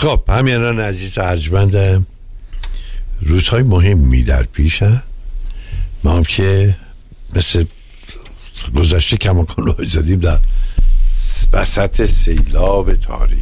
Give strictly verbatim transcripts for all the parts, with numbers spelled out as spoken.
خب همیانان عزیز ارجمند، روزهای مهمی در پیشن. ما هم که مثل گذشته کماکان رو زدیم در وسط سیلاب تاریخ.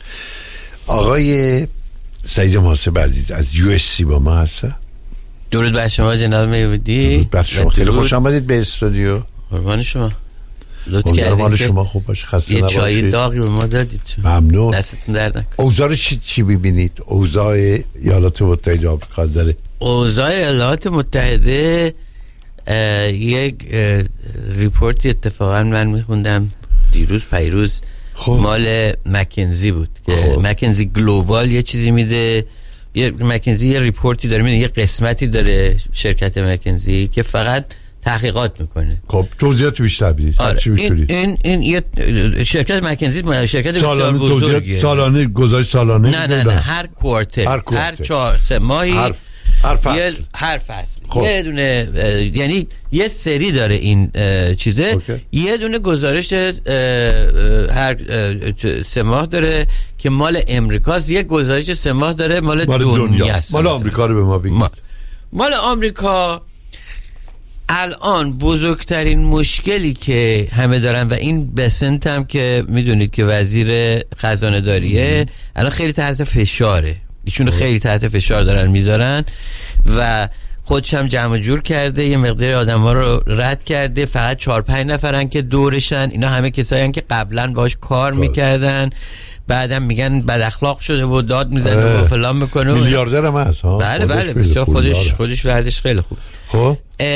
آقای سعید محاسب عزیز از یو اس سی با ما هستن. درود بر شما جناب میودی. درود بر شما، خیلی خوش آمدید به استودیو. قربان شما، لطف کردید که شما خوب باشه، خسته نباشید. یه چای داغی به ما دادید، ممنون. دستتون درد نکنه. اوضاع چی چی ببینید؟ اوضاع ایالات متحده آمریکا داره. اوضاع ایالات متحده یک ریپورتی اتفاقا من میخوندم دیروز پیروز خب. مال مکنزی بود که خب. مکنزی گلوبال یه چیزی میده، یه مکنزی یه ریپورتی داره میده، یه قسمتی داره شرکت مکنزی که فقط تحقیقات میکنه. خب توضیحات بیشتر بدید. آره. این این این یه شرکت مکنزی شرکت بسیار بزرگیه. سالانه گزارش سالانه نه نه نه هر کوارتر، هر, هر چهار سه ماهی، هر هر فصل یه هر فصل خب. یه دونه یعنی یه سری داره این چیزه اوکی. یه دونه گزارش هر سه ماه داره که مال امریکاست، یه گزارش سه ماه داره مال, مال دنیا است. مال آمریکا رو به ما بگید. مال, مال آمریکا الان بزرگترین مشکلی که همه دارن و این بسنت هم که میدونید که وزیر خزانه داریه الان خیلی تحت فشاره، ایشون خیلی تحت فشار دارن میذارن و خودش هم جمع جور کرده، یه مقدار آدم‌ها رو رد کرده، فقط چهار پنج نفرن که دورشن، اینا همه کسایی هستن که قبلا باهاش کار میکردن، بعدم میگن بد اخلاق شده و داد میزنه و فلان میکنه. میلیاردر هم هست ها. بله بله بسیار خودش خودش وضعش خیلی خوب. خب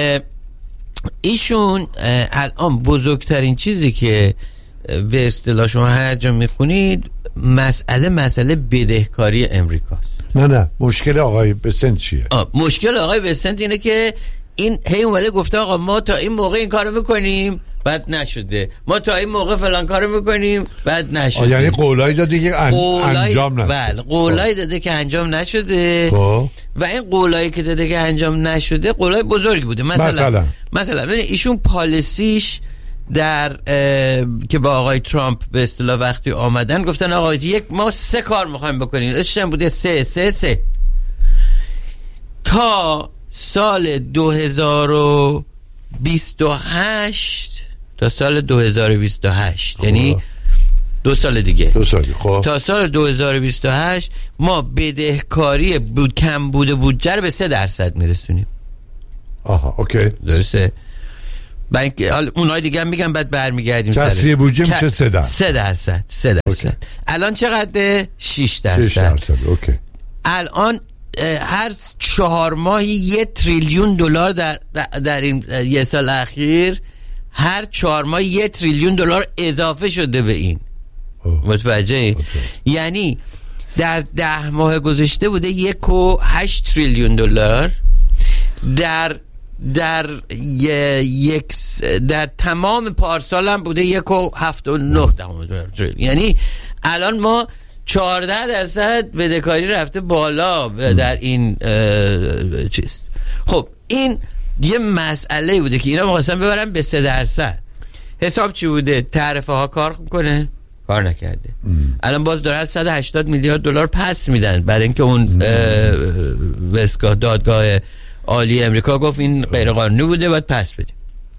ایشون الان بزرگترین چیزی که به اصطلاح شما هر جا میخونید مسئله مسئله بدهکاری امریکاست. نه نه مشکل آقای بسنت چیه؟ آه مشکل آقای بسنت اینه که این هی اومده گفته آقا ما تا این موقع این کارو میکنیم بعد نشده، ما تا این موقع فلان کارو میکنیم بعد نشده. یعنی قولایی داده که ان... انجام نشده. بله قولایی داده که انجام نشده خب. و این قولایی که داده که انجام نشده قولای بزرگی بوده. مثلا مثلا, مثلا ایشون پالیسیش در که با آقای ترامپ به اصطلاح وقتی آمدن گفتن آقا یک ما سه کار میخوایم بکنیم، اشتم بوده سه سه سه تا سال دو هزار و بیست و هشت تا سال دو هزار و بیست و هشت یعنی دو سال دیگه دو سال خب. تا سال دو هزار و بیست و هشت ما بدهکاری بود کم بوده بودجه رو به سه درصد میرسونیم. آها اوکی درسته. بنک اونای دیگه هم میگن بعد برمیگردیم سر کسری بودجه ک... میشه سه درصد سه درصد سه درصد الان چقدره؟ شش درصد. شش درصد اوکی. الان هر چهار ماهی یه تریلیون دلار در در این یه سال اخیر هر چهار ماه یه تریلیون دلار اضافه شده به این. متوجهی؟ یعنی در ده ماه گذشته بوده یک و هشت تریلیون دلار، در در یک در تمام پارسال هم بوده یک و هفت و نه تریلیون. یعنی الان ما چهارده درصد بدهکاری رفته بالا در این چیز. خب این یه مسئله بوده که اینا می‌خواستن ببرن به سه درصد. حساب چی بوده؟ تعرفه ها کار میکنه؟ کار نکرده. ام. الان باز دارن صد و هشتاد میلیارد دلار پس میدن برای اینکه اون وستگاه دادگاه عالی امریکا گفت این غیر قانونی بوده باید پس بده.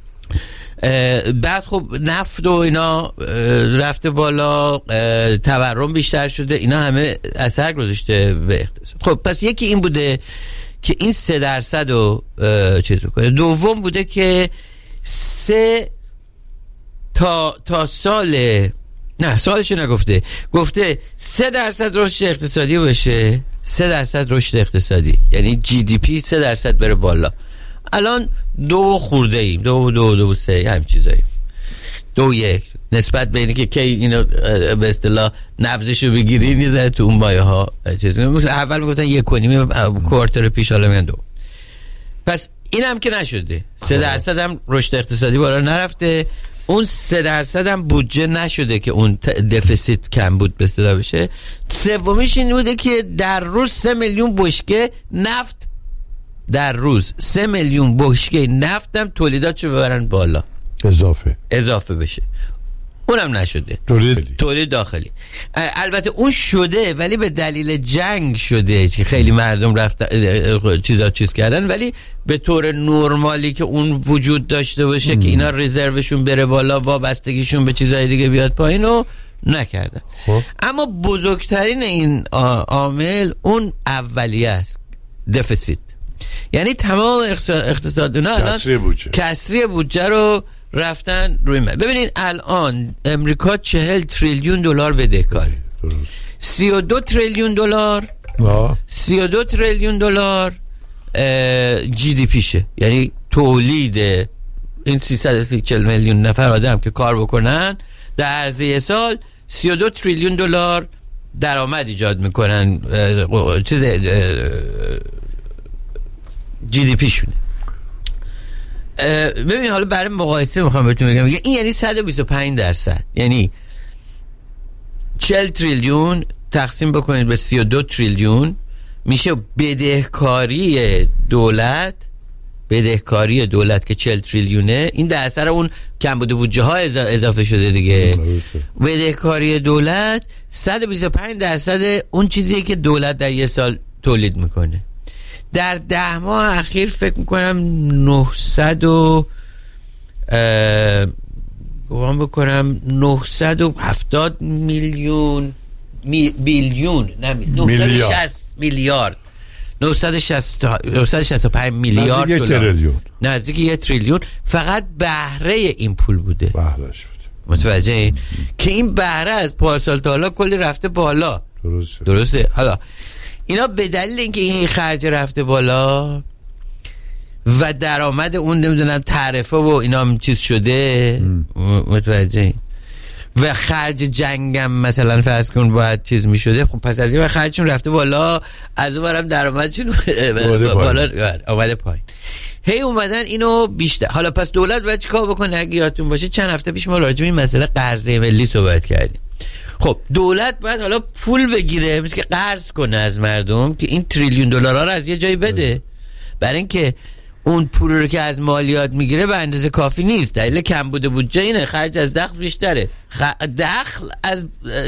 بعد خب نفت و اینا رفته بالا، تورم بیشتر شده، اینا همه اثر گذاشته به اقتصاد. خب پس یکی این بوده که این سه درصد رو چیز بکنه. دوم بوده که سه تا تا سال نه سالشو نگفته، گفته سه درصد رشد اقتصادی باشه، سه درصد رشد اقتصادی یعنی جی دی پی سه درصد بره بالا. الان دو خورده ایم، دو دو دو سه هم چیزایی، دو یک نسبت به اینه که کی اینو به اصطلاح نبضشو بگیری میذاره تو اون مایه ها چیز. اول میگفتن یک و نیم کوارتر پیش، حالا میگن دو. پس این هم که نشده، سه درصد هم رشد اقتصادی بالا نرفته، اون سه درصد هم بودجه نشده که اون دفیسیت کم بود به اصطلاح بشه. سومیش این بوده که در روز سه میلیون بشکه نفت در روز سه میلیون بشکه نفتم تولیداتشو ببرن بالا، اضافه اضافه بشه. اونم نشده. تولید تولید داخلی البته اون شده، ولی به دلیل جنگ شده که خیلی مردم رفتن چیزا چیز کردن، ولی به طور نرمالی که اون وجود داشته باشه ام. که اینا رزروشون بره بالا، وابستگیشون به چیزای دیگه بیاد پایین و نکردن. خب. اما بزرگترین این عامل اون اولیه است، دفیسیت. یعنی تمام اقتصادنا الان کسری بودجه رو رفتن روی من. ببینید الان امریکا چهل تریلیون دلار بدهکاره، سی و دو تریلیون دلار سی و دو تریلیون دلار جی دی پیشه، یعنی تولید این سیصد و چهل میلیون نفر آدم که کار بکنن در عرضه سال سی و دو تریلیون دلار درآمد ایجاد میکنن، چیز جی دی پی شونه. ببین حالا برای مقایسه میخوام بهتون بگم، این یعنی صد و بیست و پنج درصد، یعنی چهل تریلیون تقسیم بکنید به سی و دو تریلیون میشه بدهکاری دولت. بدهکاری دولت که چهل تریلیونه، این در اثر اون کمبود بودجه ها اضافه شده دیگه. بدهکاری دولت صد و بیست و پنج درصد اون چیزیه که دولت در یه سال تولید میکنه. در ده ماه اخیر فکر میکنم نهصد و گمان بکنم نهصد و هفتاد میلیون می بیلیون نه نهصد و شصت میلیارد نهصد و شصت و پنج میلیارد دلار، نزدیک یک تریلیون فقط بهره این پول بوده. بهرهش بوده. متوجه این که این بهره از پارسال تا حالا کلی رفته بالا. درسته. درسته. حالا اینا به دلیل اینکه این خرج رفته بالا و درآمد اون نمیدونم تعرفه و اینا چیز شده، متوجه این، و خرج جنگم مثلا فرض کن باید چیز میشده، خب پس از این خرجشون رفته بالا، از اونورم درآمدشون بالا اومده پایین. هی اومدن اینو بیشتر. حالا پس دولت باید چیکار بکنه؟ اگه یادتون باشه چند هفته پیش ما راجع به این مسئله قرضه ملی صحبت کردیم. خب دولت باید حالا پول بگیره، مثل که قرض کنه از مردم که این تریلیون دلارها رو از یه جایی بده، برای اینکه اون پول رو که از مالیات میگیره به اندازه کافی نیست. دلیل کمبود بودجه اینه، خرج از دخل بیشتره. خ... دخل از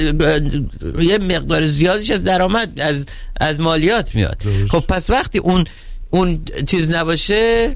یه مقدار زیادیش از درآمد از از مالیات میاد. دوست. خب پس وقتی اون اون چیز نباشه،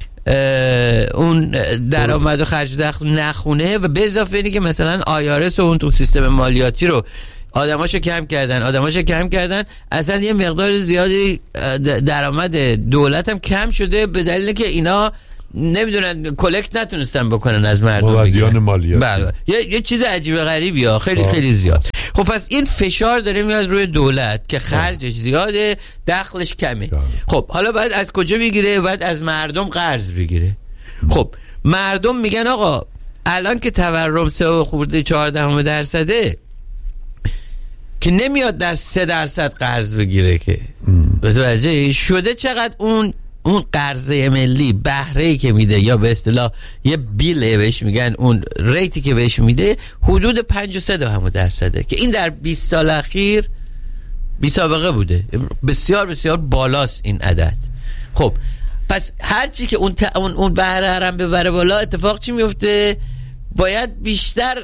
اون درآمد و خرج دخل نخونه، و به اضافه اینی که مثلا آیارس و اون تو سیستم مالیاتی رو آدماشو کم کردن آدماشو کم کردن اصلا یه مقدار زیادی درآمد دولت هم کم شده، به دلیل که اینا نمیدونن کلکت نتونستن بکنن از مردم، مبادیان مالیاتی. بله. یه،, یه چیز عجیب غریبی ها، خیلی آه. خیلی زیاد. خب پس این فشار داره میاد روی دولت که خرجش زیاده، دخلش کمه. آه. خب حالا باید از کجا بگیره؟ باید از مردم قرض بگیره. خب مردم میگن آقا الان که تورم سه و خورده چهارده درصده که نمیاد در سه درصد قرض بگیره که متوجه شده چقدر اون اون قرضه ملی بهره‌ای که میده، یا به اصطلاح یه بیله بهش میگن، اون ریتی که بهش میده حدود پنج و سه دهم درصده که این در بیست سال اخیر بی سابقه بوده. بسیار بسیار بالاست این عدد. خب پس هرچی که اون ت... اون, اون بهره هم ببره بالا، اتفاق چی میفته؟ باید بیشتر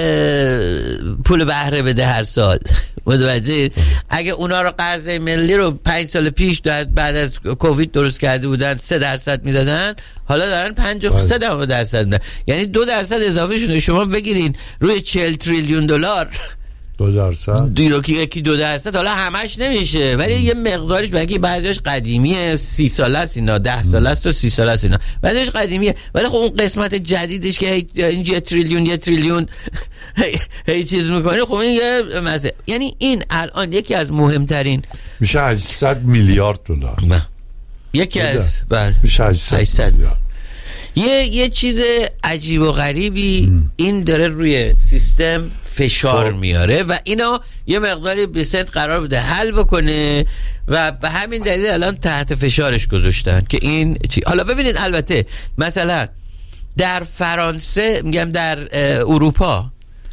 پول بهره بده هر سال. متوجه؟ اگه اونا رو قرضه ملی رو پنج سال پیش بعد از کووید درست کرده بودن سه درصد میدادن، حالا دارن پنج و سه درصد میدن، یعنی دو درصد اضافه شده. شما بگیرین روی چهل تریلیون دلار دو درصد یکی یکی دو درصد، حالا همش نمیشه ولی یه مقدارش، بلکه بعضیش قدیمیه، سی ساله است اینا، ده ساله است و سی ساله است اینا، بعضیش قدیمیه، ولی خب اون قسمت جدیدش که این یه تریلیون یه تریلیون هی, هی چیز میکنه، خب این یه مسئله. یعنی این الان یکی از مهمترین میشه هشتصد میلیارد دلار، یکی از بله میشه هشتصد میلیارد. یه یه چیز عجیب و غریبی ام. این داره روی سیستم فشار خب. میاره و اینا یه مقداری به سنت قرار بوده حل بکنه و به همین دلیل الان تحت فشارش گذاشتن که این چی. حالا ببینید البته مثلا در فرانسه، میگم در اروپا،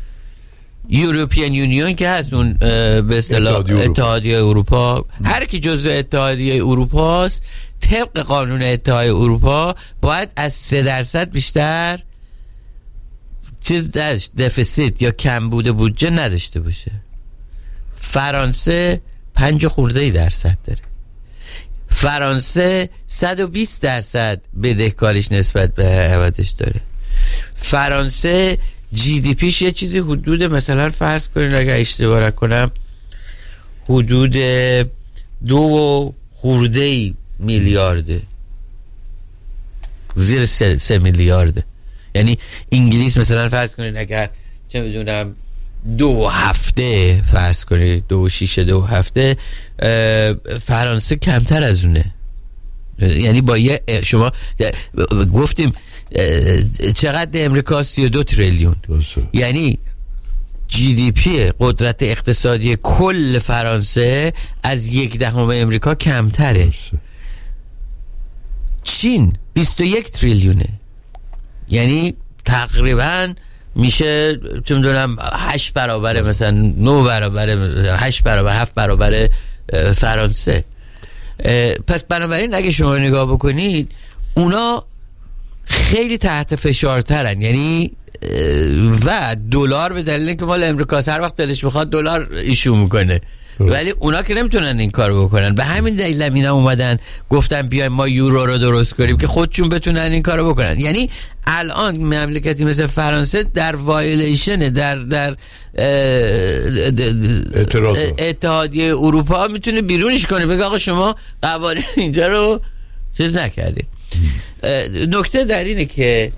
یوروپین یونیون که هست، اون به اصطلاح اتحادیه اروپا، هر کی جزو اتحادیه اروپا است طبق قانون اتحادیه اروپا باید از سه درصد بیشتر چیز داشت، دفیسیت یا کمبود بودجه نداشته باشه. فرانسه پنج خورده ای درصد داره. فرانسه صد و بیست درصد بدهکاریش نسبت به عوضش داره. فرانسه جی دی پیش یه چیزی حدود مثلا فرض کنید اگر اشتباه نکنم حدود دو خورده ای میلیارده، زیر سه, سه میلیارده. یعنی انگلیس مثلا فرض کنید اگر چه میدونم دو هفته فرض کنید دو شیشه دو هفته، فرانسه کمتر از اونه. یعنی با یه شما گفتیم چقدر امریکا سی و دو تریلیون، یعنی جی دی پی قدرت اقتصادی کل فرانسه از یک دهم امریکا کمتره. چین بیست و یک تریلیونه، یعنی تقریبا میشه چه میدونم هشت برابر مثلا نه برابر هشت برابر هفت برابر فرانسه. پس بنابراین اگه شما نگاه بکنید اونا خیلی تحت فشار ترن، یعنی و دلار به دلیل اینکه مال امریکا هر وقت دلش بخواد دلار ایشو میکنه، ولی اونا که نمیتونن این کارو بکنن. به همین دلیل هم اینا اومدن گفتن بیایم ما یورو رو درست کنیم که خودشون بتونن این کارو بکنن. یعنی الان مملکتی مثل فرانسه در وایلیشن در در اتحادیه اروپا میتونه بیرونش کنه، بگه آقا شما قوانین اینجا رو چیز نکردید. نکته در اینه که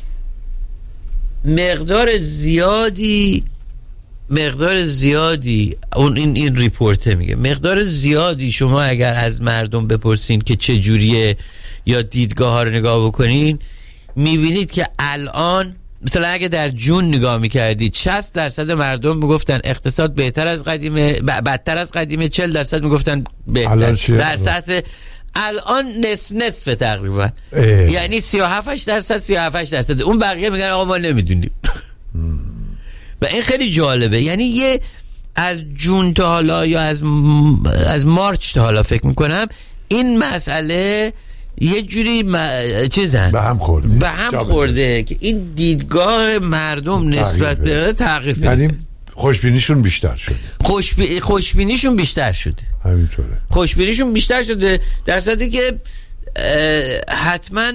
مقدار زیادی مقدار زیادی اون این این ریپورته میگه مقدار زیادی شما اگر از مردم بپرسین که چه جوریه یا دیدگاه ها رو نگاه بکنین میبینید که الان مثلا اگه در جون نگاه میکردید شصت درصد مردم میگفتن اقتصاد بهتر از قدیمه، بدتر از قدیمه، چهل درصد میگفتن بهتر. در سطح الان نصف نصف تقریبا، یعنی سی و هفت درصد سی و هفت درصد، اون بقیه میگن آقا ما نمیدونیم. و این خیلی جالبه. یعنی یه از جون تا حالا یا از م... از مارچ تا حالا فکر میکنم این مسئله یه جوری م... چیزن به هم خورده به هم خورده که این دیدگاه مردم نسبت به تغییر پیدا یعنی خوشبینیشون بیشتر شده. خوشبی... خوشبینیشون بیشتر شده. همینطوره. خوشبینیشون بیشتر شده در صورتی که حتما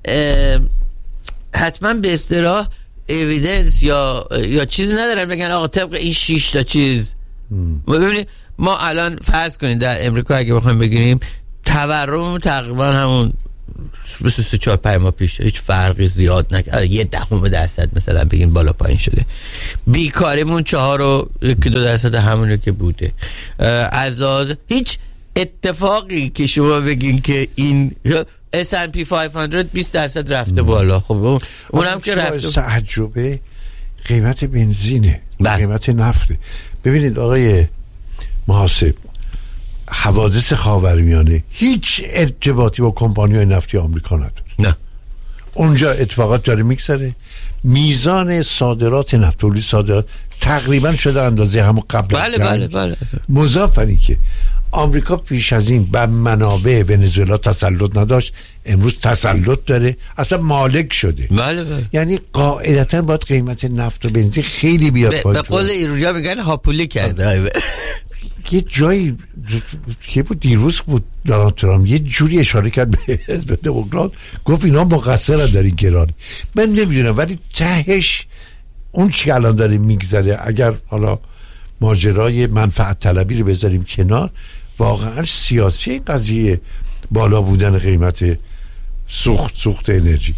حتما به اصطلاح اویدنس یا یا چیزی ندارن بگن آقا طبق این شش تا چیز. ببینید ما الان فرض کنید در امریکا اگه بخوایم بگیریم تورم تقریبا همون بیست و سه چهار پنج ماه پیش هیچ فرقی زیاد نکرد، یه دهم درصد مثلا بگین بالا پایین شده. بیکاریمون چهار و یک دو درصد همونه که بوده. از لحاظ هیچ اتفاقی که شما بگین که این اس اند پی پانصد بیست درصد رفته بالا، خب اونم که رفته. تعجبه قیمت بنزینه، بله. قیمت نفته. ببینید آقای محاسب، حوادث خاورمیانه هیچ ارتباطی با کمپانی‌های نفتی آمریکا نداره. نه. اونجا اتفاقات داره میگذره، میزان صادرات نفت، تولید صادرات تقریبا شده اندازه همون قبل. بله بله بله. مضاف اینه که آمریکا پیش از این بر منابع ونزوئلا تسلط نداشت، امروز تسلط داره، اصلا مالک شده. بله بله. یعنی قاعدتا باید قیمت نفت و بنزین خیلی بیاد پایین. به قول ایرونیا میگن هاپولی کرده. یه جایی که بود دیروز بود دونالد ترامپ یه جوری اشاره کرد به حزب دموکرات، گفت اینا مقصرن در این گرانی. من نمیدونم ولی تهش اون چی الان داره میگذره، اگر حالا ماجرای منفعت طلبی رو بذاریم کنار، واقعا سیاسی قضیه بالا بودن قیمت سوخت سوخت انرژی.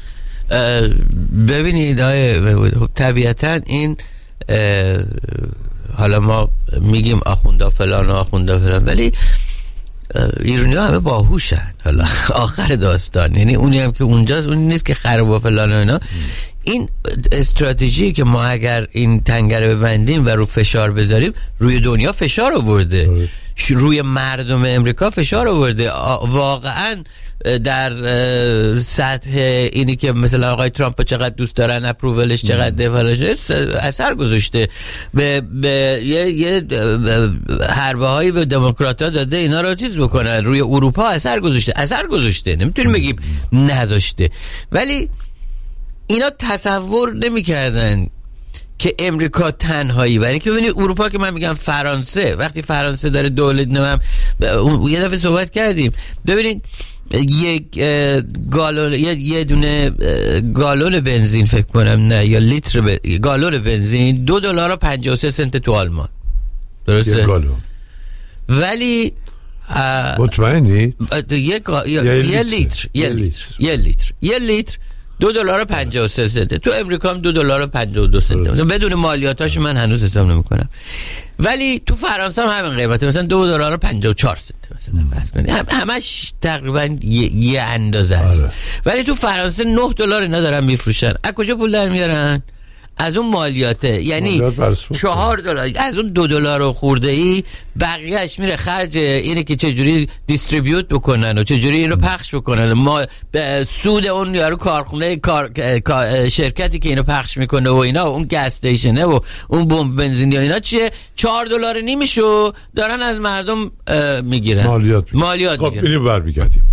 ببینید طبیعتا این حالا ما میگیم آخوندا فلان و آخوندا فلان، ولی ایرانی ها همه باهوشن. حالا آخر داستان یعنی اونی هم که اونجاست اونی نیست که خراب و فلان و اینا. این استراتژی که ما اگر این تنگره ببندیم و رو فشار بذاریم، روی دنیا فشار آورده، روی مردم امریکا فشار آورده. واقعا در سطح اینی که مثلا آقای ترامپ چقدر دوست دارن، اپروولش چقدر فلانش اثر گذاشته، به, به یه, یه حربه هایی به دموکرات‌ها داده اینا رو چیز بکنن، روی اروپا اثر گذاشته اثر گذاشته نمیتونیم بگیم نذاشته. ولی اینا تصور نمی‌کردن که امریکا تنهایی، برای اینکه ببینید اروپا که من میگم فرانسه، وقتی فرانسه داره دولت نمیم، یه دفعه صحبت کردیم، ببینید یک گالون یه, یه دونه گالون بنزین فکر کنم نه یا لیتر ب... گالون بنزین دو دلار و پنجاه و سه سنت تو آلمان، درسته؟ یه گالون. ولی مطمئنی؟ یه گا... یه, یه لیتر یه لیتر یه لیتر یه لیتر دو دلار و پنجاه و سه سنت. تو امریکا هم دو دلار و پنجاه و دو سنت، مثلا بدون مالیاتاش من هنوز حساب نمی‌کنم. ولی تو فرانسه هم همین قیمته، مثلا دو دلار و پنجاه و چهار سنت مثلا فرض کنید، هم همش تقریبا یه, یه اندازه است. ولی تو فرانسه نه دلار اینا دارن میفروشن. از کجا پول در میارن؟ از اون مالیاته، یعنی چهار دلار از اون دو دلار و خورده ای بقیهش میره خرج اینه که چجوری دیستریبیوت بکنن و چجوری اینو پخش بکنن، ما سود اون یارو کارخونه کار... شرکتی که اینو پخش میکنه و اینا، اون گس استیشنه و اون بمب بنزینی و اینا چیه، چهار دلار نیمیشو دارن از مردم میگیرن، مالیات مالیات خب میگیرن. اینو برمیگردیم.